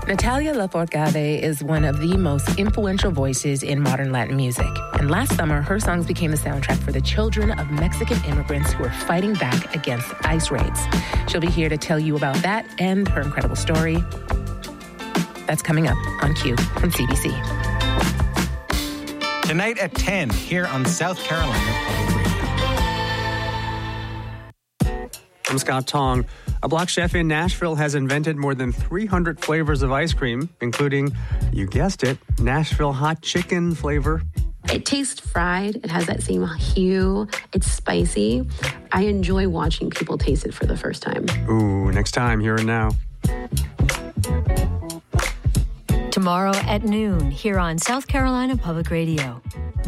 Natalia Lafourcade is one of the most influential voices in modern Latin music. And last summer, her songs became the soundtrack for the children of Mexican immigrants who are fighting back against ICE raids. She'll be here to tell you about that and her incredible story. That's coming up on Q from CBC. Tonight at 10 here on South Carolina Public Radio. I'm Scott Tong. A Black chef in Nashville has invented more than 300 flavors of ice cream, including, you guessed it, Nashville hot chicken flavor. It tastes fried. It has that same hue. It's spicy. I enjoy watching people taste it for the first time. Ooh, next time, here and now. Tomorrow at noon, here on South Carolina Public Radio.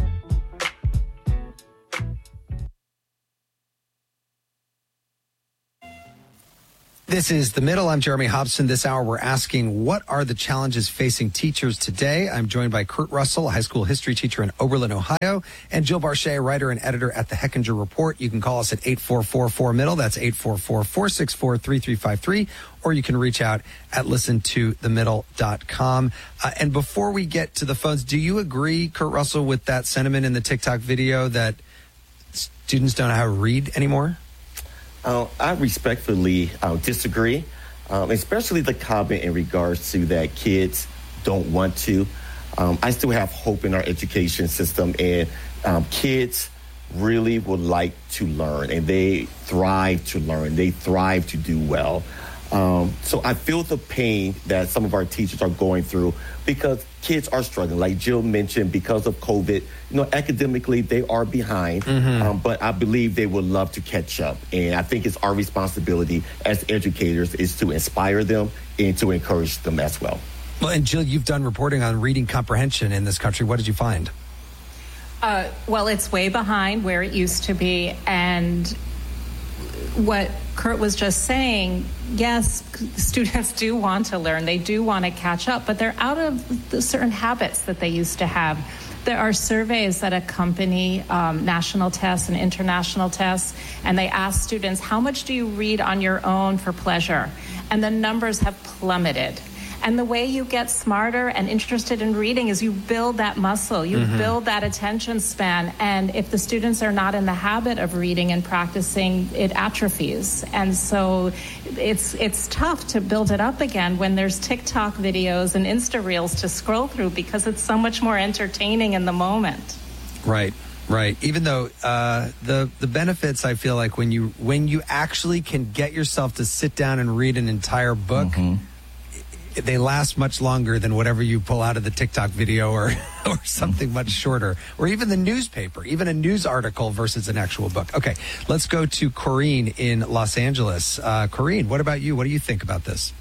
This is The Middle. I'm Jeremy Hobson. This hour, we're asking, what are the challenges facing teachers today? I'm joined by Kurt Russell, a high school history teacher in Oberlin, Ohio, and Jill Barchet, writer and editor at the Hechinger Report. You can call us at 844-4MIDDLE. That's 844-464-3353. Or you can reach out at listentothemiddle.com. And before we get to the phones, do you agree, Kurt Russell, with that sentiment in the TikTok video that students don't know how to read anymore? I respectfully disagree, especially the comment in regards to that kids don't want to. I still have hope in our education system, and kids really would like to learn, and they thrive to learn. They thrive to do well. So I feel the pain that some of our teachers are going through because kids are struggling. Like Jill mentioned, because of COVID, academically they are behind, but I believe they would love to catch up. And I think it's our responsibility as educators is to inspire them and to encourage them as well. Well, and Jill, you've done reporting on reading comprehension in this country. What did you find? Well, it's way behind where it used to be. And what Kurt was just saying, yes, students do want to learn. They do want to catch up, but they're out of the certain habits that they used to have. There are surveys that accompany national tests and international tests, and they ask students, how much do you read on your own for pleasure? And the numbers have plummeted. And the way you get smarter and interested in reading is you build that muscle, you build that attention span. And if the students are not in the habit of reading and practicing, it atrophies. And so it's tough to build it up again when there's TikTok videos and Insta Reels to scroll through because it's so much more entertaining in the moment. Right. Right. Even though the benefits, I feel like when you actually can get yourself to sit down and read an entire book, they last much longer than whatever you pull out of the TikTok video or something much shorter, or even the newspaper, even a news article versus an actual book. Okay, let's go to Corrine in Los Angeles. Corrine, what about you? What do you think about this?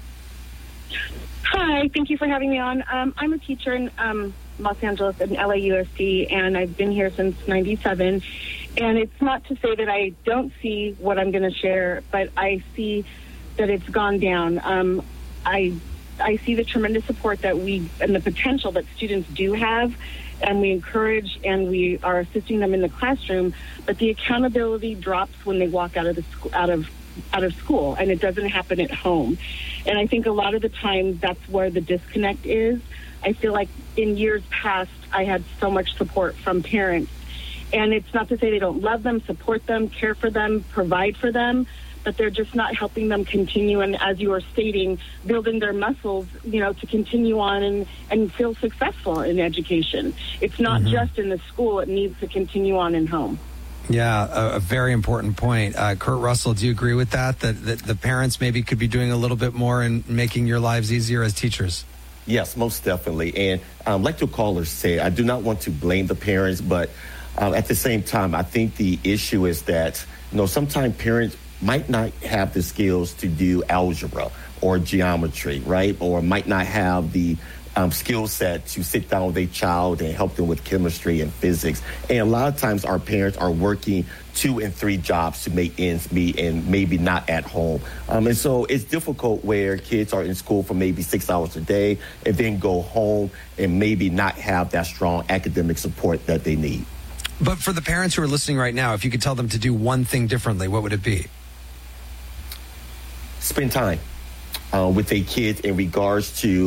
Hi, thank you for having me on. I'm a teacher in Los Angeles at LAUSD, and I've been here since '97. And it's not to say that I don't see what I'm going to share, but I see that it's gone down. I see the tremendous support that and the potential that students do have, and we encourage and we are assisting them in the classroom, but the accountability drops when they walk out of school, and it doesn't happen at home. And I think a lot of the time that's where the disconnect is. I feel like in years past I had so much support from parents, and it's not to say they don't love them, support them, care for them, provide for them, but they're just not helping them continue, and as you were stating, building their muscles, to continue on and feel successful in education. It's not just in the school, it needs to continue on in home. Yeah, a very important point. Kurt Russell, do you agree with that the parents maybe could be doing a little bit more in making your lives easier as teachers? Yes, most definitely. And like the caller said, I do not want to blame the parents, but at the same time, I think the issue is that, sometimes parents might not have the skills to do algebra or geometry, right? Or might not have the skill set to sit down with a child and help them with chemistry and physics. And a lot of times our parents are working 2 and 3 jobs to make ends meet and maybe not at home. And so it's difficult where kids are in school for maybe 6 hours a day and then go home and maybe not have that strong academic support that they need. But for the parents who are listening right now, if you could tell them to do one thing differently, what would it be? Spend time with their kids in regards to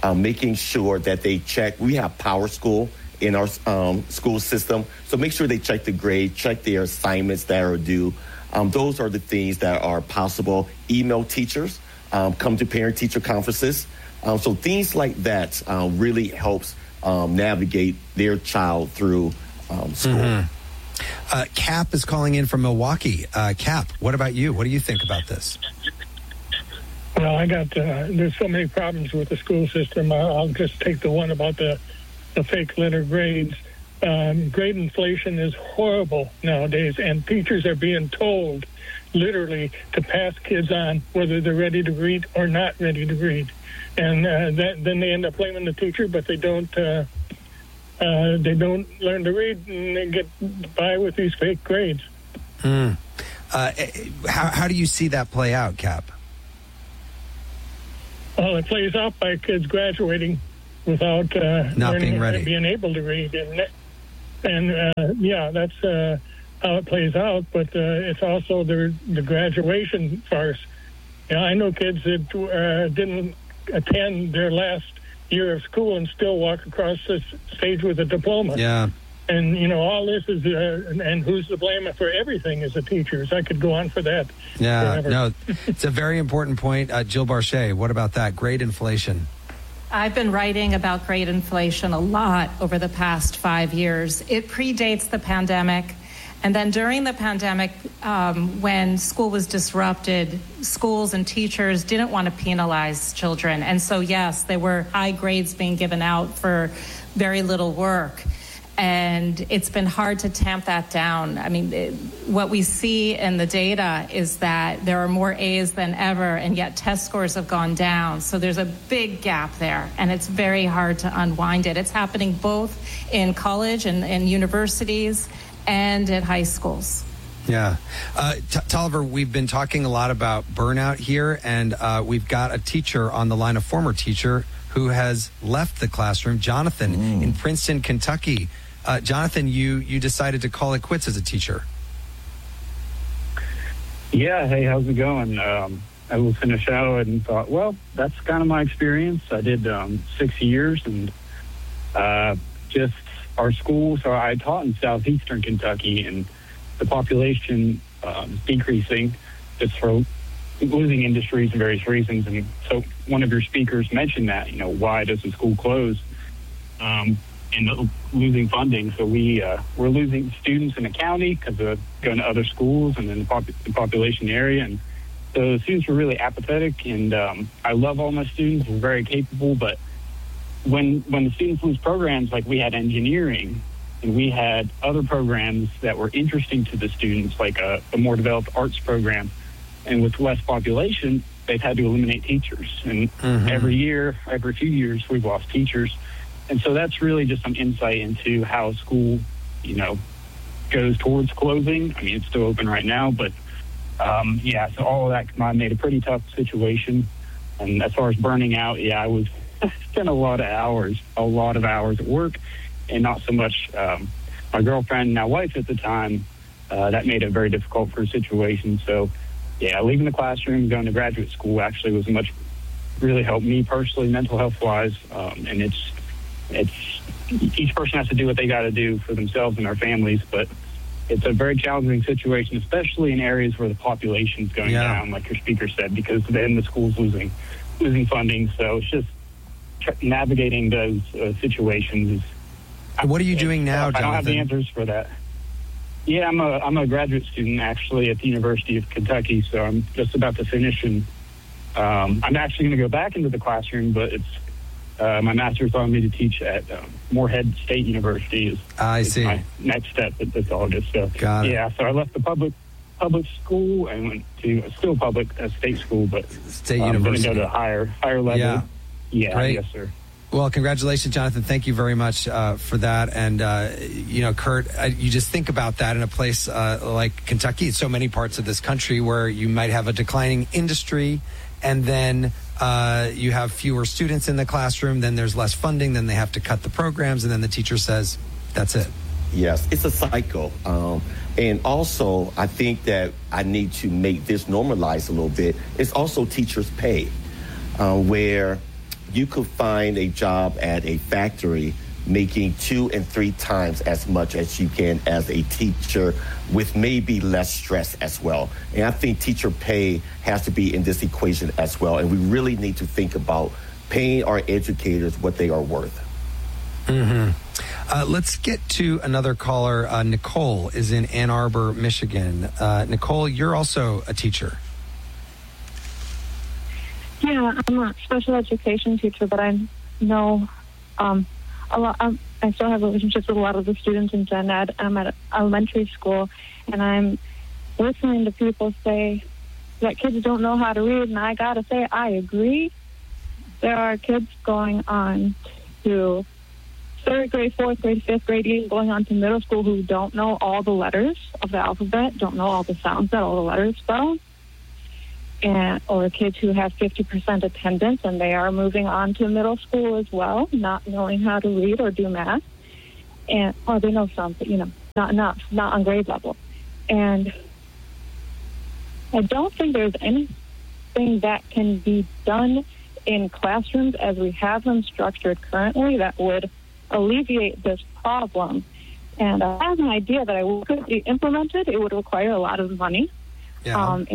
making sure that they check. We have Power School in our school system, so make sure they check the grade, check their assignments that are due. Those are the things that are possible. Email teachers, come to parent-teacher conferences. So things like that really helps navigate their child through school. Cap is calling in from Milwaukee. Cap, what about you? What do you think about this? Well, I got there's so many problems with the school system. I'll just take the one about the fake letter grades. Grade inflation is horrible nowadays, and teachers are being told literally to pass kids on whether they're ready to read or not ready to read. And then they end up blaming the teacher, but they don't learn to read, and they get by with these fake grades. How do you see that play out, Cap? Well, it plays out by kids graduating without not being ready, being able to read, and that's how it plays out. But it's also the graduation farce. I know kids that didn't attend their last year of school and still walk across the stage with a diploma. Yeah. And, all this is, and who's to blame for everything is the teachers. I could go on for that. Yeah, forever. no, it's a very important point. Jill Barchet, what about that? Grade inflation. I've been writing about grade inflation a lot over the past 5 years. It predates the pandemic. And then during the pandemic, when school was disrupted, schools and teachers didn't want to penalize children. And so, yes, there were high grades being given out for very little work. And it's been hard to tamp that down. I mean, what we see in the data is that there are more A's than ever, and yet test scores have gone down. So there's a big gap there, and it's very hard to unwind it. It's happening both in college and universities and at high schools. Yeah. Tolliver, we've been talking a lot about burnout here, and we've got a teacher on the line, a former teacher, who has left the classroom, Jonathan, in Princeton, Kentucky. Jonathan, you decided to call it quits as a teacher. Yeah, hey, how's it going? I was in a show and thought, well, that's kind of my experience. I did 6 years, and just our school. So I taught in southeastern Kentucky, and the population decreasing just for losing industries and various reasons. And so one of your speakers mentioned that, why does the school close? And losing funding. So we're losing students in the county because of going to other schools and then the population area. And so the students were really apathetic, and I love all my students. They're very capable, but when the students lose programs, like we had engineering and we had other programs that were interesting to the students, like a more developed arts program, and with less population, they've had to eliminate teachers. And every few years, we've lost teachers. And so that's really just some insight into how a school, goes towards closing. I mean, it's still open right now, but so all of that combined made a pretty tough situation. And as far as burning out, I was spent a lot of hours at work, and not so much my girlfriend, now wife at the time. That made it very difficult for a situation. So, leaving the classroom, going to graduate school actually was really helped me personally, mental health wise. And it's each person has to do what they got to do for themselves and their families, but it's a very challenging situation, especially in areas where the population's going down, like your speaker said, because then the school's losing funding. So it's just navigating those situations. What are you doing now, Jonathan? I don't have the answers for that. Yeah, I'm a graduate student actually at the University of Kentucky, so I'm just about to finish, and I'm actually going to go back into the classroom, but it's my master's on me to teach at Morehead State University. I see. My next step this August. So got it. Yeah, so I left the public school and went to still public state school, but state university. I'm going to go to higher level. Yeah, great. Yes, sir. Well, congratulations, Jonathan. Thank you very much for that. And, Kurt, you just think about that in a place like Kentucky. So many parts of this country where you might have a declining industry, and then you have fewer students in the classroom, then there's less funding, then they have to cut the programs, and then the teacher says, that's it. Yes, it's a cycle. And also, I think that I need to make this normalized a little bit. It's also teachers' pay, where you could find a job at a factory making 2 and 3 times as much as you can as a teacher with maybe less stress as well. And I think teacher pay has to be in this equation as well. And we really need to think about paying our educators what they are worth. Let's get to another caller. Nicole is in Ann Arbor, Michigan. Nicole, you're also a teacher. Yeah, I'm a special education teacher, but I know a lot. I still have relationships with a lot of the students in Gen Ed. I'm at elementary school, and I'm listening to people say that kids don't know how to read, and I gotta say, I agree. There are kids going on to 3rd grade, 4th grade, 5th grade, even going on to middle school who don't know all the letters of the alphabet, don't know all the sounds that all the letters spell. Or kids who have 50% attendance, and they are moving on to middle school as well, not knowing how to read or do math. Or they know some, but, not enough, not on grade level. And I don't think there's anything that can be done in classrooms as we have them structured currently that would alleviate this problem. And I have an idea that I could be implemented. It would require a lot of money. Yeah.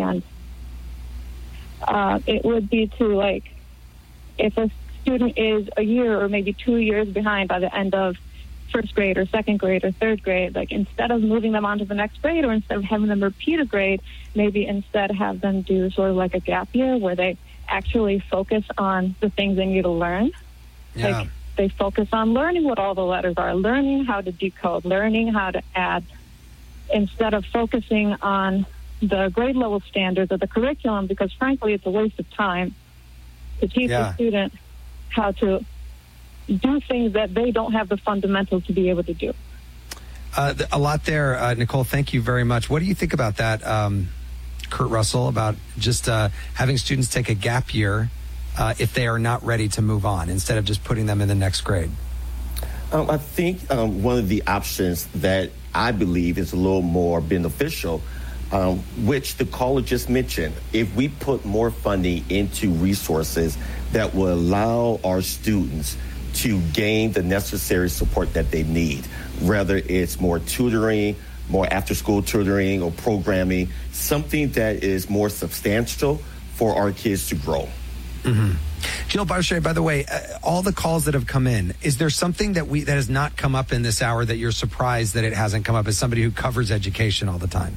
It would be to, if a student is a year or maybe 2 years behind by the end of 1st grade or 2nd grade or 3rd grade, instead of moving them on to the next grade or instead of having them repeat a grade, maybe instead have them do sort of like a gap year where they actually focus on the things they need to learn. Yeah. They focus on learning what all the letters are, learning how to decode, learning how to add, instead of focusing on the grade level standards of the curriculum, because frankly it's a waste of time to teach a student how to do things that they don't have the fundamentals to be able to do. A lot there, Nicole. Thank you very much. What do you think about that, Kurt Russell, about just having students take a gap year if they are not ready to move on instead of just putting them in the next grade? I think one of the options that I believe is a little more beneficial, which the caller just mentioned, if we put more funding into resources that will allow our students to gain the necessary support that they need, whether it's more tutoring, more after-school tutoring or programming, something that is more substantial for our kids to grow. Mm-hmm. Jill Barchet, by the way, all the calls that have come in, is there something that has not come up in this hour that you're surprised that it hasn't come up as somebody who covers education all the time?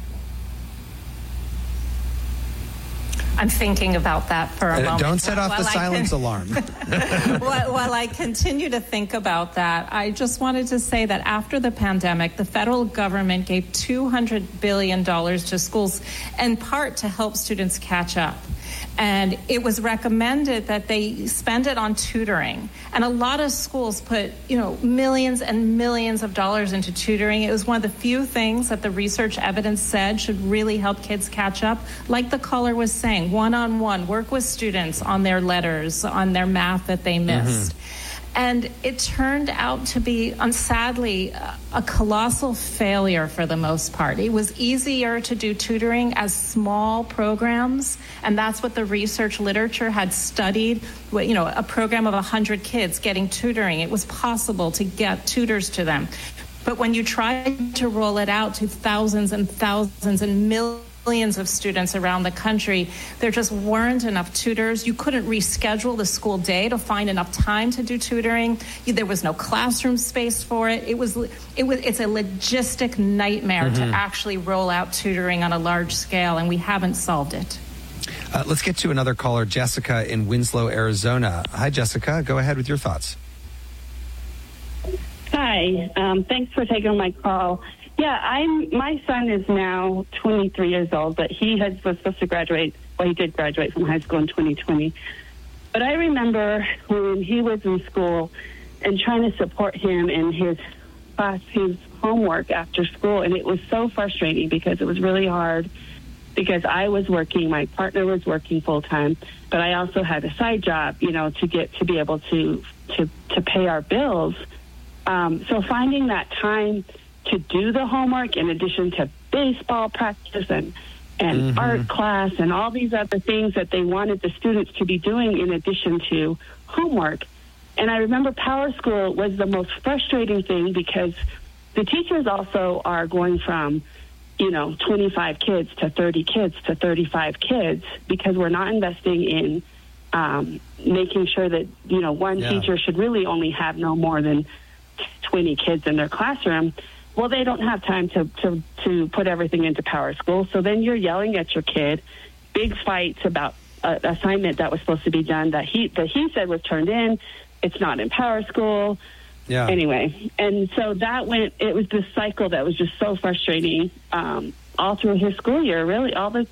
I'm thinking about that for a moment. Don't set off the silence alarm. While I continue to think about that, I just wanted to say that after the pandemic, the federal government gave $200 billion to schools, in part to help students catch up. And it was recommended that they spend it on tutoring. And a lot of schools put, millions and millions of dollars into tutoring. It was one of the few things that the research evidence said should really help kids catch up. Like the caller was saying, one-on-one, work with students on their letters, on their math that they missed. Mm-hmm. And it turned out to be, sadly, a colossal failure for the most part. It was easier to do tutoring as small programs, and that's what the research literature had studied. A program of 100 kids getting tutoring, it was possible to get tutors to them. But when you try to roll it out to thousands and thousands and millions of students around the country, there just weren't enough tutors. You couldn't reschedule the school day to find enough time to do tutoring. There was no classroom space for it. It's a logistic nightmare to actually roll out tutoring on a large scale, and we haven't solved it. Let's get to another caller, Jessica in Winslow, Arizona. Hi, Jessica. Go ahead with your thoughts. Hi. Thanks for taking my call. Yeah, my son is now 23 years old, but he was supposed to graduate. Well, he did graduate from high school in 2020. But I remember when he was in school and trying to support him in his homework after school, and it was so frustrating because it was really hard because I was working, my partner was working full time, but I also had a side job, to be able to pay our bills. So finding that time to do the homework in addition to baseball practice and and art class and all these other things that they wanted the students to be doing in addition to homework. And I remember Power School was the most frustrating thing because the teachers also are going from, 25 kids to 30 kids to 35 kids because we're not investing in making sure that, one teacher should really only have no more than 20 kids in their classroom. Well, they don't have time to put everything into Power School. So then you're yelling at your kid, big fights about an assignment that was supposed to be done that he said was turned in. It's not in Power School. Yeah. Anyway, and so it was this cycle that was just so frustrating all through his school year, really,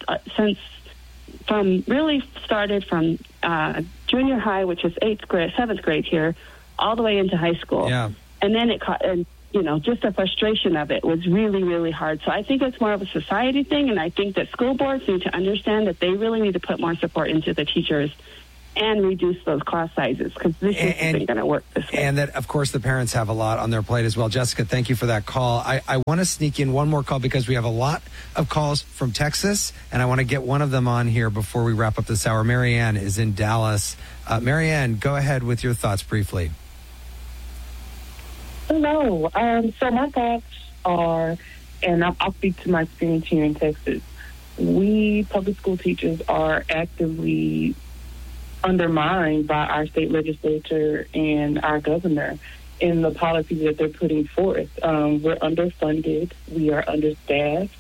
started from junior high, which is 7th grade here, all the way into high school. Yeah. And then just the frustration of it was really, really hard. So I think it's more of a society thing, and I think that school boards need to understand that they really need to put more support into the teachers and reduce those class sizes because this isn't going to work this way. And that, of course, the parents have a lot on their plate as well. Jessica, thank you for that call. I want to sneak in one more call because we have a lot of calls from Texas, and I want to get one of them on here before we wrap up this hour. Marianne is in Dallas. Marianne, go ahead with your thoughts briefly. Hello. So my thoughts are, and I'll speak to my experience here in Texas. We public school teachers are actively undermined by our state legislature and our governor in the policies that they're putting forth. We're underfunded. We are understaffed.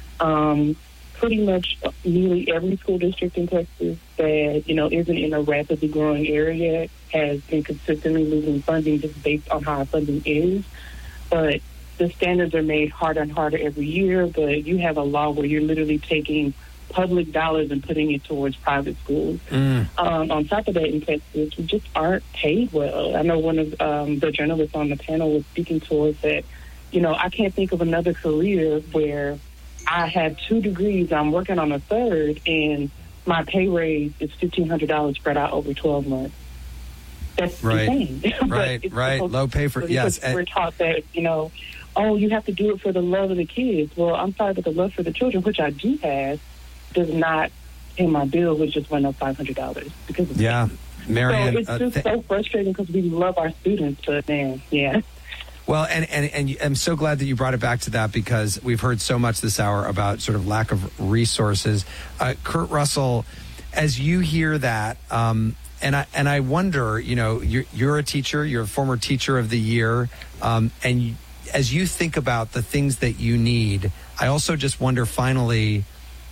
Pretty much nearly every school district in Texas that, isn't in a rapidly growing area has been consistently losing funding just based on how our funding is. But the standards are made harder and harder every year. But you have a law where you're literally taking public dollars and putting it towards private schools. On top of that, in Texas, we just aren't paid well. I know one of the journalists on the panel was speaking towards that. I can't think of another career where I have 2 degrees, I'm working on a 3rd, and my pay raise is $1,500 spread out over 12 months. That's insane. Right. Low pay for, yes. We're taught that, you have to do it for the love of the kids. Well, I'm sorry, but the love for the children, which I do have, does not pay my bill, which just went up $500 because of that. Marianne. So it's just so frustrating because we love our students, but man, yeah. Well, and I'm so glad that you brought it back to that because we've heard so much this hour about sort of lack of resources. Kurt Russell, as you hear that, and I wonder, you're a teacher, you're a former teacher of the year, and as you think about the things that you need, I also just wonder finally,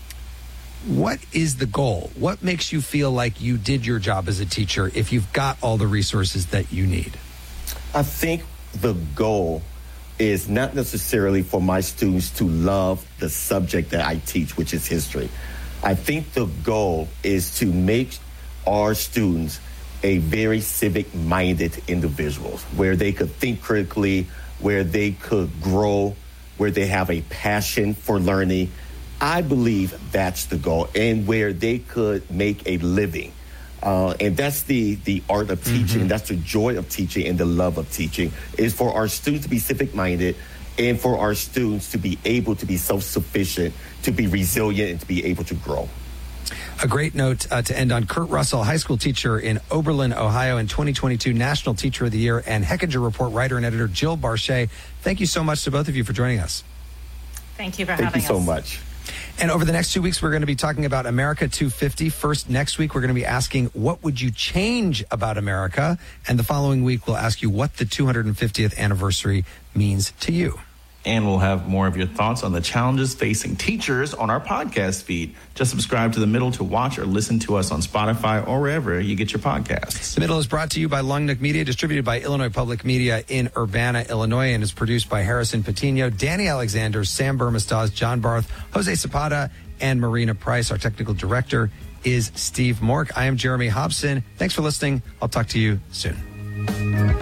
what is the goal? What makes you feel like you did your job as a teacher if you've got all the resources that you need? I think the goal is not necessarily for my students to love the subject that I teach, which is history. I think the goal is to make our students a very civic-minded individuals, where they could think critically, where they could grow, where they have a passion for learning. I believe that's the goal, and where they could make a living. And that's the art of teaching. That's the joy of teaching and the love of teaching, is for our students to be civic-minded and for our students to be able to be self-sufficient, to be resilient, and to be able to grow. A great note to end on. Kurt Russell, high school teacher in Oberlin, Ohio, and 2022 National Teacher of the Year, and Hechinger Report writer and editor Jill Barchet. Thank you so much to both of you for joining us. Thank you for having us. Thank you so much. And over the next 2 weeks, we're going to be talking about America 250. First, next week, we're going to be asking, what would you change about America? And the following week, we'll ask you what the 250th anniversary means to you. And we'll have more of your thoughts on the challenges facing teachers on our podcast feed. Just subscribe to The Middle to watch or listen to us on Spotify or wherever you get your podcasts. The Middle is brought to you by Long Neck Media, distributed by Illinois Public Media in Urbana, Illinois, and is produced by Harrison Patino, Danny Alexander, Sam Burmistaz, John Barth, Jose Zapata, and Marina Price. Our technical director is Steve Mork. I am Jeremy Hobson. Thanks for listening. I'll talk to you soon.